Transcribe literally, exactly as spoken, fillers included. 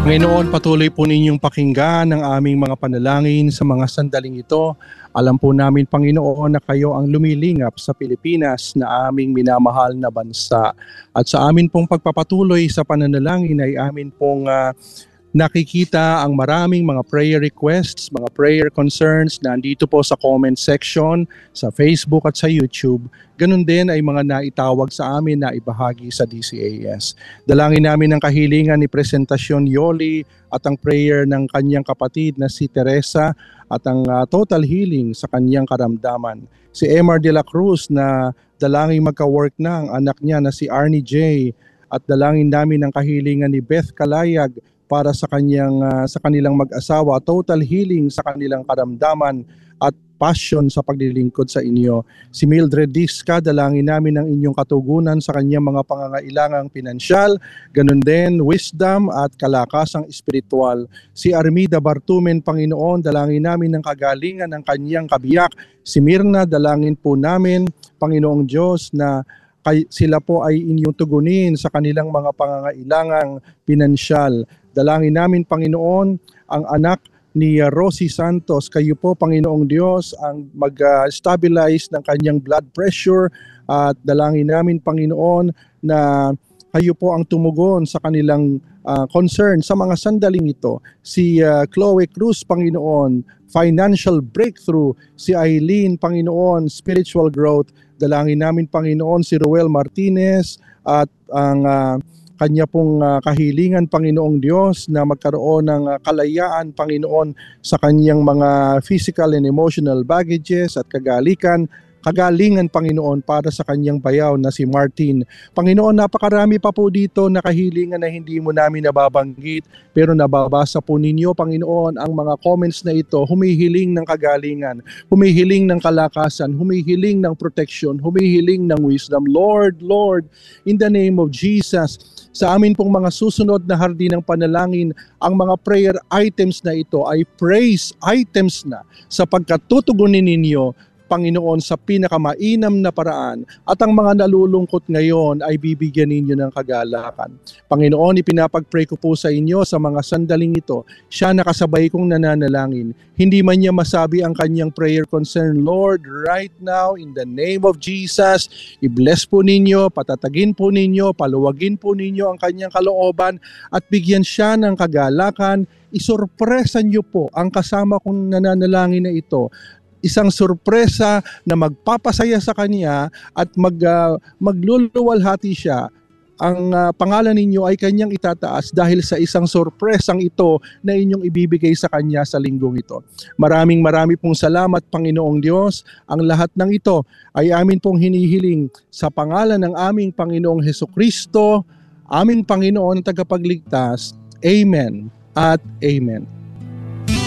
Panginoon, patuloy po ninyong pakinggan ang aming mga panalangin sa mga sandaling ito. Alam po namin, Panginoon, na kayo ang lumilingap sa Pilipinas na aming minamahal na bansa. At sa amin pong pagpapatuloy sa pananalangin ay amin pong uh, nakikita ang maraming mga prayer requests, mga prayer concerns na andito po sa comment section, sa Facebook at sa YouTube. Ganun din ay mga naitawag sa amin na ibahagi sa D C A S. Dalangin namin ang kahilingan ni Presentasyon Yoli at ang prayer ng kanyang kapatid na si Teresa at ang uh, total healing sa kanyang karamdaman. Si Emar de la Cruz na dalangin magka-work na ang anak niya na si Arnie J. At dalangin namin ang kahilingan ni Beth Kalayag para sa kanyang uh, sa kanilang mag-asawa, total healing sa kanilang karamdaman at passion sa paglilingkod sa inyo. Si Mildred Disca, dalangin namin ang inyong katugunan sa kanyang mga pangangailangang pinansyal, ganun din wisdom at kalakasang espiritual. Si Armida Bartumen, Panginoon, dalangin namin ang kagalingan ng kanyang kabiyak. Si Mirna, dalangin po namin, Panginoong Diyos, na kay, sila po ay inyong tugunin sa kanilang mga pangangailangang pinansyal. Dalangin namin, Panginoon, ang anak ni Rosie Santos. Kayo po, Panginoong Diyos, ang mag-stabilize ng kanyang blood pressure. At dalangin namin, Panginoon, na kayo po ang tumugon sa kanilang uh, concern sa mga sandaling ito. Si uh, Chloe Cruz, Panginoon, financial breakthrough. Si Eileen, Panginoon, spiritual growth. Dalangin namin, Panginoon, si Ruel Martinez at ang uh, kanya pong uh, kahilingan, Panginoong Diyos, na magkaroon ng uh, kalayaan, Panginoon, sa kanyang mga physical and emotional baggages at kagalikan, kagalingan, Panginoon, para sa kanyang bayaw na si Martin. Panginoon, napakarami pa po dito na kahilingan na hindi mo namin nababanggit, pero nababasa po ninyo, Panginoon, ang mga comments na ito, humihiling ng kagalingan, humihiling ng kalakasan, humihiling ng protection, humihiling ng wisdom. Lord, Lord, in the name of Jesus, sa amin pong mga susunod na hardin ng panalangin, ang mga prayer items na ito ay praise items na sapagkat tutugunin ninyo, Panginoon, sa pinakamainam na paraan, at ang mga nalulungkot ngayon ay bibigyan ninyo ng kagalakan. Panginoon, ipinapag-pray ko po sa inyo sa mga sandaling ito. Siya nakasabay kong nananalangin. Hindi man niya masabi ang kanyang prayer concern. Lord, right now, in the name of Jesus, i-bless po ninyo, patatagin po ninyo, paluwagin po ninyo ang kanyang kalooban at bigyan siya ng kagalakan. Isorpresa niyo po ang kasama kong nananalangin na ito. Isang sorpresa na magpapasaya sa kanya at mag, uh, magluluwalhati siya. Ang uh, pangalan ninyo ay kanyang itataas dahil sa isang sorpresang ito na inyong ibibigay sa kanya sa linggong ito. Maraming marami pong salamat, Panginoong Diyos. Ang lahat ng ito ay amin pong hinihiling sa pangalan ng aming Panginoong Hesukristo, aming Panginoon at tagapagligtas. Amen at Amen.